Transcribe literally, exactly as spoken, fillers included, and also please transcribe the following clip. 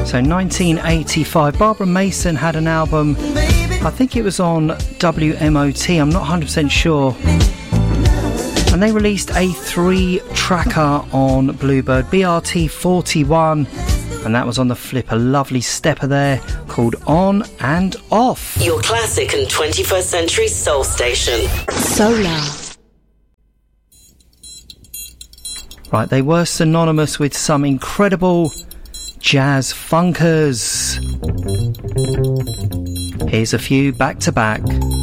So nineteen eighty-five, Barbara Mason had an album, I think it was on W M O T, I'm not one hundred percent sure. And they released a three-tracker on Bluebird, B R T forty-one. And that was on the flip, a lovely stepper there called On and Off. Your classic and twenty-first century soul station. Solar. Right, they were synonymous with some incredible jazz funkers. Here's a few back to back.